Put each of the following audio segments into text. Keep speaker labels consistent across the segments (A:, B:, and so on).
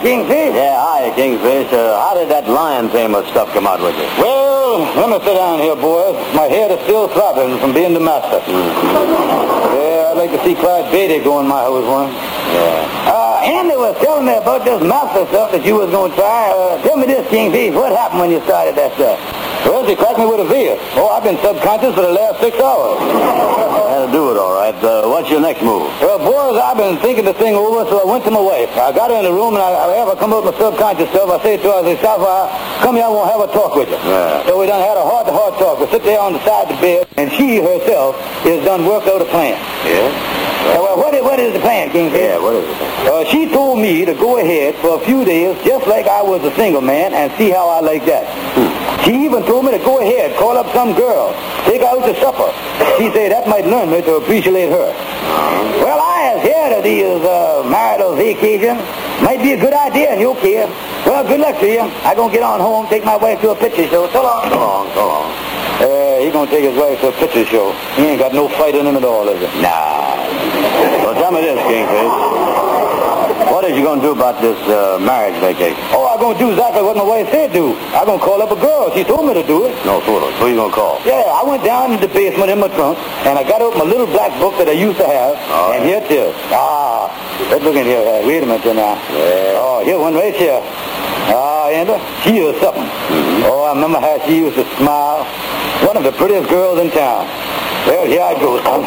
A: Kingfish.
B: Yeah, hi, Kingfish. How did that lion famous stuff come out with you?
A: Well, let me sit down here, boys. My head is still throbbing from being the master. Yeah, I'd like to see Clyde Beatty go in my hose one.
B: Yeah.
A: Andy was telling me about this master stuff that you was going to try. Tell me this, Kingfish. What happened when you started that stuff? Well, she cracked me with a veer. Oh, I've been subconscious for the last 6 hours.
B: That'll do it, all right. What's your next move?
A: Well, boys, I've been thinking the thing over, so I went to my wife. I got her in the room, and I come up with my subconscious stuff. I say to her, I say, Sapphire, come here, I want to have a talk with you.
B: Yeah.
A: So we done had a heart-to-heart talk. We sit there on the side of the bed, and she herself is done worked out a plan.
B: Yeah?
A: Well, what is the plan, Kingfish?
B: Yeah, what is it?
A: She told me to go ahead for a few days, just like I was a single man, and see how I like that. She even told me to go ahead, call up some girl, take her out to supper. She said that might learn me to appreciate her. Well, I have heard of these marital vacations. Might be a good idea in your case. Well, good luck to you. I'm going to get on home, take my wife to a picture show. So long.
B: So long, so long.
A: He's going to take his wife to a picture show. He ain't got no fight in him at all, is it?
B: Nah. Well, tell me this, Kingfish. What is you going to do about this marriage vacation?
A: Oh, I'm going to do exactly what my wife said do. I'm going to call up a girl. She told me to do it.
B: No, fool. Who you going to call?
A: Yeah, I went down in the basement in my trunk, and I got out my little black book that I used to have, and here it is. Let's look in here. Wait a minute now.
B: Yeah.
A: Oh, here one right here. Amber, she is something. Mm-hmm. Oh, I remember how she used to smile. One of the prettiest girls in town. Well, here I go, son.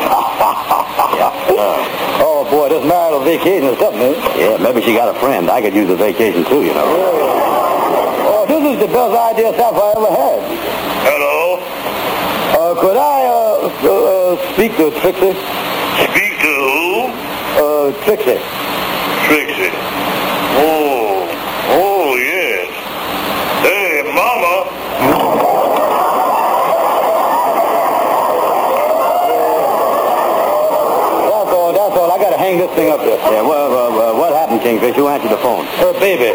A: Oh, boy, this marital vacation is something, eh?
B: Yeah, maybe she got a friend. I could use a vacation, too, you know.
A: Oh, this is the best idea stuff I ever had.
C: Hello?
A: Could I speak to Trixie?
C: Speak to who?
A: Trixie.
C: Trixie. Oh, yes. Hey, Mama.
A: That's all. I got to hang this thing up there.
B: Yeah, what happened, Kingfish? Who answered the phone?
A: Her baby.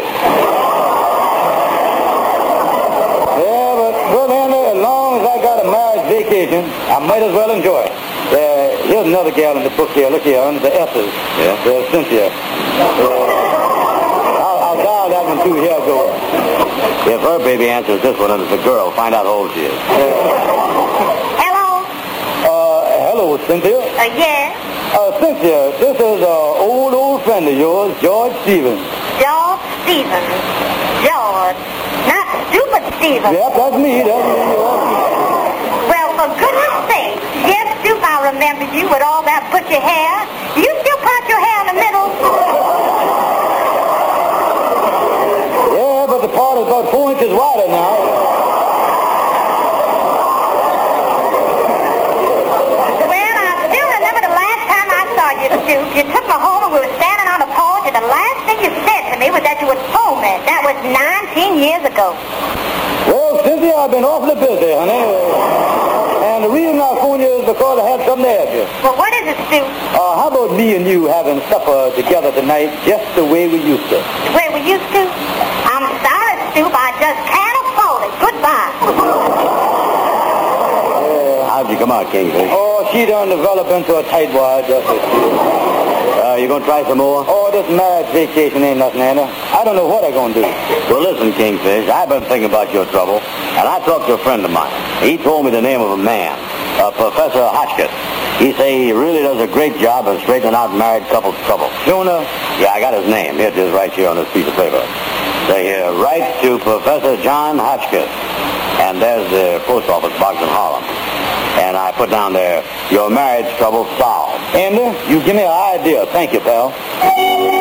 A: Yeah, but, Brother Henry, as long as I got a marriage vacation, I might as well enjoy it. Here's another gal in the book here. Look here, under the S's.
B: Yeah?
A: There's Cynthia. I'll dial that one too. Here I go.
B: If her baby answers this one and it's a girl, find out how old she is.
D: Hello?
A: Hello, Cynthia.
D: Yes?
A: Cynthia, this is an old friend of yours, George Stevens.
D: George Stevens. George. Not stupid Stevens.
A: Yep, that's me.
D: Well, for goodness sake, yes, Stoop, I remember you with all that butcher hair. Do you still part your hair in the middle?
A: Yeah, but the part is about 4 inches wider now.
D: Well, I still remember the last time I saw you, Stoop. You took me home and we were standing on the porch, and the last thing you said to me was that you would phone me. That was 19 years ago.
A: Well, Cynthia, I've been awfully busy, honey. And the reason I phoned you is because I had something to ask you.
D: Well, what is it, Stoop?
A: How about me and you having supper together tonight just the way we used to?
D: Where we used to? I'm sorry, Stoop. I just can't afford it. Goodbye.
B: How'd you come out, Kingfish?
A: Oh, she done developed into a tightwad just as
B: You gonna try some more?
A: Oh, this marriage vacation ain't nothing, Anna. I don't know what I'm gonna do.
B: Well, listen, Kingfish, I've been thinking about your trouble, and I talked to a friend of mine. He told me the name of a man, Professor Hotchkiss. He say he really does a great job of straightening out married couples' trouble.
A: Sooner?
B: Yeah, I got his name. Here it is right here on this piece of paper. Say, write to Professor John Hotchkiss. And there's the post office box in Harlem. And I put down there, your marriage trouble solved.
A: Andy, you give me an idea. Thank you, pal.